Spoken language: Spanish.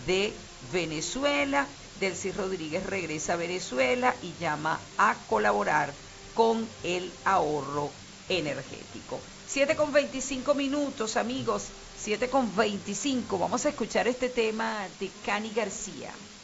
de Venezuela. Delcy Rodríguez regresa a Venezuela y llama a colaborar con el ahorro energético. 7:25, amigos. 7:25. Vamos a escuchar este tema de Cani García.